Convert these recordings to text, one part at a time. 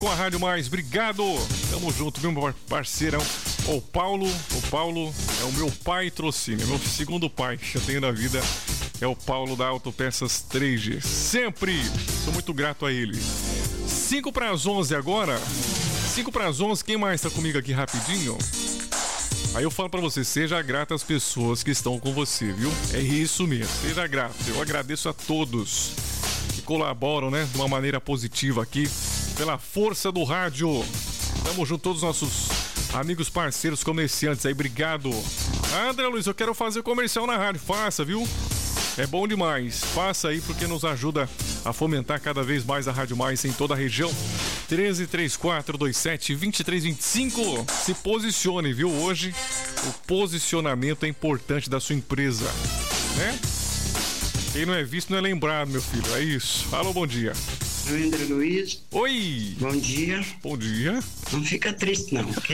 com a Rádio Mais, obrigado. Tamo junto, meu parceirão. O Paulo é o meu pai trocínio, meu segundo pai que eu tenho na vida. É o Paulo da Autopeças 3G. Sempre sou muito grato a ele. 5:11 agora. 5:11, quem mais tá comigo aqui rapidinho? Aí eu falo pra você, seja grato às pessoas que estão com você, viu? É isso mesmo, seja grato. Eu agradeço a todos que colaboram, né, de uma maneira positiva aqui, pela força do rádio. Tamo junto, todos os nossos amigos, parceiros, comerciantes aí, obrigado. André Luiz, eu quero fazer comercial na rádio, faça, viu? É bom demais, faça aí porque nos ajuda a fomentar cada vez mais a Rádio Mais em toda a região. 1334272325. Se posicione, viu? Hoje o posicionamento é importante da sua empresa, né? Quem não é visto não é lembrado, meu filho, é isso. Alô, bom dia. André Luiz. Oi. Bom dia. Bom dia. Não fica triste não, porque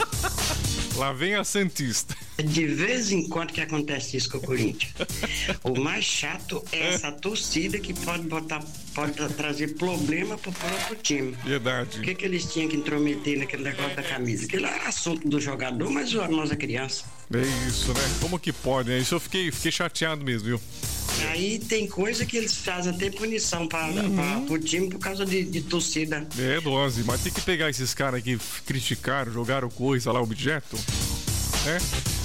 lá vem a Santista. de vez em quando que acontece isso com o Corinthians. O mais chato é essa torcida que pode trazer problema pro próprio time. Verdade. O que eles tinham que intrometer naquele negócio da camisa? Aquilo é assunto do jogador, mas a nossa criança. É isso, né? Como que pode, né? Isso eu fiquei chateado mesmo, viu? Aí tem coisa que eles fazem até punição pro time por causa de torcida. É, dose, mas tem que pegar esses caras que criticaram, jogaram coisa lá, objeto, né?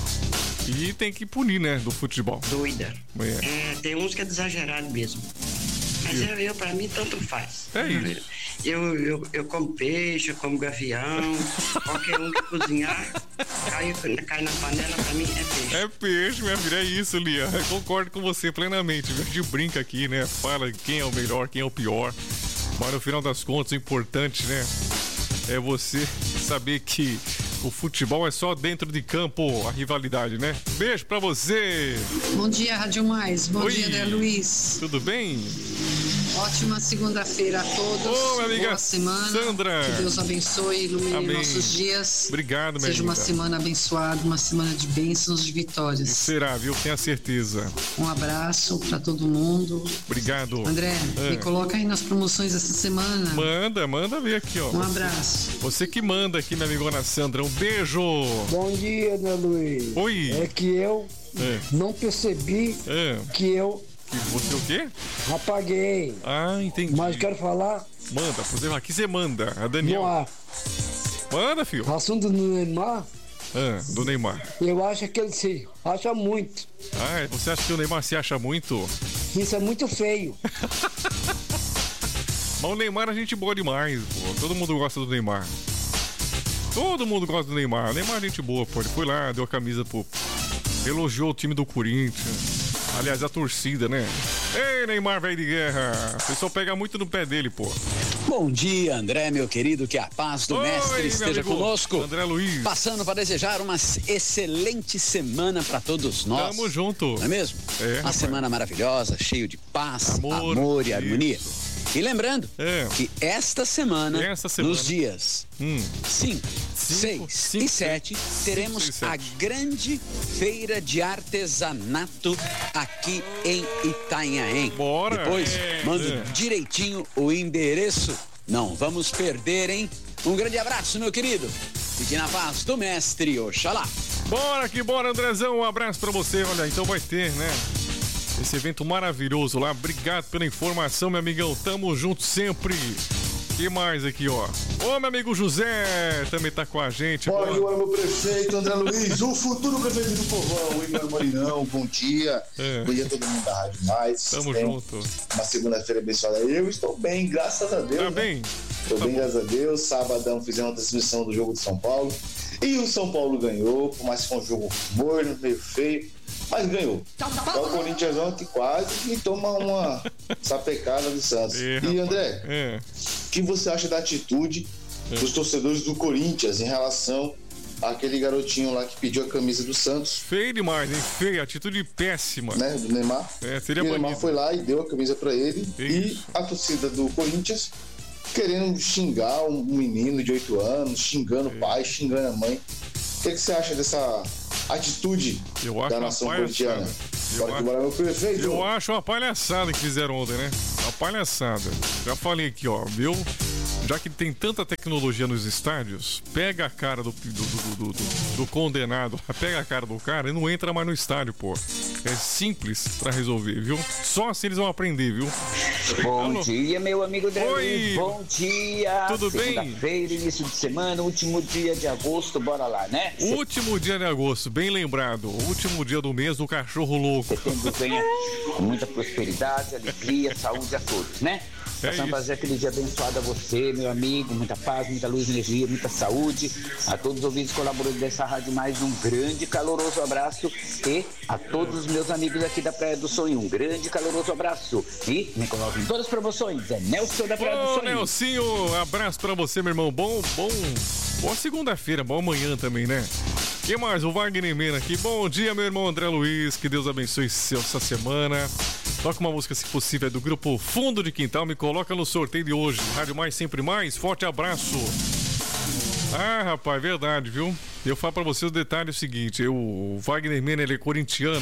E tem que punir, né, do futebol. Doida. Tem uns que é exagerado mesmo. Mas eu pra mim, tanto faz. É isso. Eu como peixe, eu como gavião, qualquer um que cozinhar, cai na panela, pra mim é peixe. É peixe, minha filha, é isso, Lia. Eu concordo com você plenamente. A gente brinca aqui, né? Fala quem é o melhor, quem é o pior. Mas no final das contas, o importante, né? É você saber que o futebol é só dentro de campo, a rivalidade, né? Beijo pra você! Bom dia, Rádio Mais. Bom dia, André Luiz. Tudo bem? Ótima segunda-feira a todos. Ô, minha amiga boa semana. Sandra. Que Deus abençoe e ilumine nossos dias. Obrigado, minha Seja amiga. uma semana abençoada, uma semana de bênçãos, de vitórias. E será, viu? Tenha certeza. Um abraço pra todo mundo. Obrigado. André, me coloca aí nas promoções essa semana. Manda ver aqui, ó. Um abraço. Você que manda aqui, minha amigona Sandra. Um beijo. Bom dia, André Luiz. Oi. É que eu não percebi que eu... Você o quê? Apaguei. Ah, entendi. Mas quero falar... Manda, aqui você manda. A Daniel. No ar. Manda, filho. O assunto do Neymar... do Neymar. Eu acho que ele se acha muito. Ah, você acha que o Neymar se acha muito? Isso é muito feio. Mas o Neymar é gente boa demais, pô. Todo mundo gosta do Neymar. Todo mundo gosta do Neymar. O Neymar é gente boa, pô. Ele foi lá, deu a camisa, pô. Elogiou o time do Corinthians. Aliás, a torcida, né? Ei, Neymar, velho de guerra. O pessoal pega muito no pé dele, pô. Bom dia, André, meu querido. Que a paz do mestre esteja conosco. André Luiz. Passando para desejar uma excelente semana para todos nós. Tamo junto. Não é mesmo? Uma semana maravilhosa, cheio de paz, amor e harmonia. E lembrando que esta semana, nos dias 5, 6 e 7, teremos a grande feira de artesanato aqui em Itanhaém. Bora! Depois, mando direitinho o endereço. Não vamos perder, hein? Um grande abraço, meu querido. Fique na paz do mestre Oxalá. Bora que bora, Andrezão. Um abraço pra você. Olha, então vai ter, né? Esse evento maravilhoso lá. Obrigado pela informação, meu amigão. Tamo junto sempre. Que mais aqui, ó? Ô, meu amigo José também tá com a gente. Bom dia, meu prefeito André Luiz, o futuro prefeito do povão, Igor Morinão. Bom dia. Bom dia a todo mundo da Rádio Mais. Tamo junto. Uma segunda-feira abençoada. Eu estou bem, graças a Deus. Tá bem? Estou bem, graças a Deus. Sabadão fizemos uma transmissão do jogo de São Paulo. E o São Paulo ganhou, por mais que foi um jogo morno, meio feio. Mas ganhou. O Corinthians ontem quase que toma uma sapecada do Santos. E André, o que você acha da atitude dos torcedores do Corinthians em relação àquele garotinho lá que pediu a camisa do Santos? Feio demais, hein? Feio, atitude péssima. Né? Do Neymar. Seria o Neymar foi lá e deu a camisa pra ele. E a torcida do Corinthians querendo xingar um menino de 8 anos, xingando o pai, xingando a mãe. O que você acha dessa atitude da nação corintiana? Eu acho uma palhaçada que fizeram ontem, né? Uma palhaçada. Já falei aqui, ó, viu? já que tem tanta tecnologia nos estádios, pega a cara do condenado, pega a cara do cara e não entra mais no estádio, pô. É simples pra resolver, viu? Só assim eles vão aprender, viu? Bom dia, meu amigo André. Oi! Bom dia! Tudo bem? Segunda-feira, início de semana, último dia de agosto, bora lá, né? Último dia de agosto, bem lembrado. Último dia do mês do cachorro louco. Setembro venha com muita prosperidade, alegria, saúde a todos, né? Possamos fazer aquele dia abençoado a você, meu amigo, muita paz, muita luz, energia, muita saúde. A todos os ouvintes colaboradores dessa rádio, mais um grande caloroso abraço. E a todos os meus amigos aqui da Praia do Sonho, um grande caloroso abraço. E me coloquem em todas as promoções, é Nelson da Praia do Sonho. Nelsinho, abraço pra você, meu irmão. Boa segunda-feira, boa manhã também, né? Quem mais? O Wagner Mena aqui. Bom dia, meu irmão André Luiz. Que Deus abençoe essa semana. Toca uma música, se possível, é do grupo Fundo de Quintal. Me coloca no sorteio de hoje. Rádio Mais, sempre mais. Forte abraço. Ah, rapaz, verdade, viu? Eu falo pra você o detalhe é o seguinte. O Wagner Mena, ele é corintiano.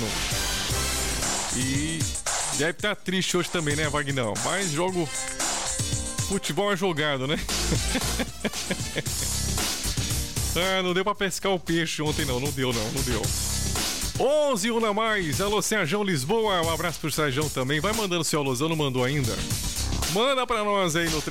E deve estar triste hoje também, né, Wagner? Mas jogo... Futebol é jogado, né? Ah, não deu pra pescar o peixe ontem, não. Não deu. 11, uma mais. Alô, Sérgio Lisboa. Um abraço pro Sérgio também. Vai mandando seu alôzão, não mandou ainda? Manda pra nós aí no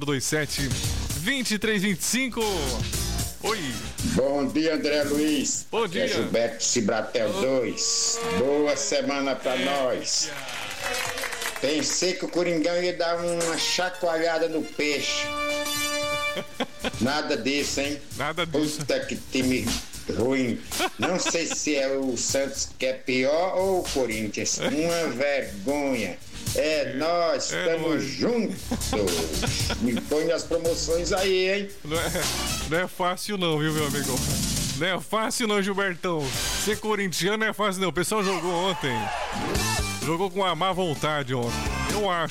3427-2325. Oi. Bom dia, André Luiz. Bom dia. É Gilberto Cibratel 2. Boa semana pra nós. Pensei que o Coringão ia dar uma chacoalhada no peixe. Nada disso, hein? Nada disso. Puta que time ruim. Não sei se é o Santos que é pior ou o Corinthians. Uma vergonha. Nós estamos juntos. Me põe nas promoções aí, hein? Não é fácil não, viu, meu amigo? Não é fácil não, Gilbertão. Ser corintiano não é fácil não. O pessoal jogou ontem. Jogou com uma má vontade ontem. Eu acho.